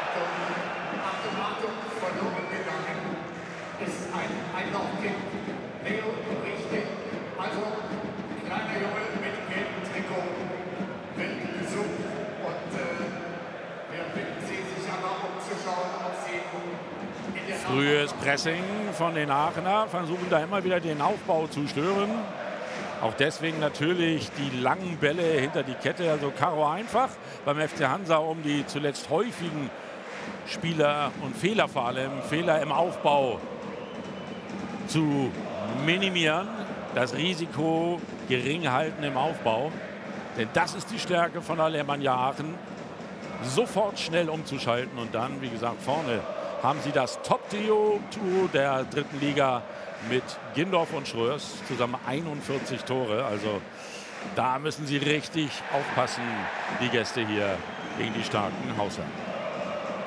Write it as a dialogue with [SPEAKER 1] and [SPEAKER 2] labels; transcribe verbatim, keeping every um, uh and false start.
[SPEAKER 1] Achtung, Achtung, verloren gegangen ist ein Einlaufkind. Leo Richte, also kleiner Junge mit gelbem Trikot, wird gesucht und äh, wir bitten Sie, sich aber umzuschauen, ob Sie in der
[SPEAKER 2] Frühes Pressing von den Aachener, versuchen da immer wieder den Aufbau zu stören. Auch deswegen natürlich die langen Bälle hinter die Kette. Also Karo einfach beim F C Hansa, um die zuletzt häufigen Spieler und Fehler vor allem, Fehler im Aufbau zu minimieren. Das Risiko gering halten im Aufbau. Denn das ist die Stärke von Alemannia Aachen. Sofort schnell umzuschalten und dann, wie gesagt, vorne haben sie das Top-Trio der dritten Liga mit Gindorf und Schröers, zusammen einundvierzig Tore. Also da müssen sie richtig aufpassen, die Gäste hier gegen die starken Hausherren.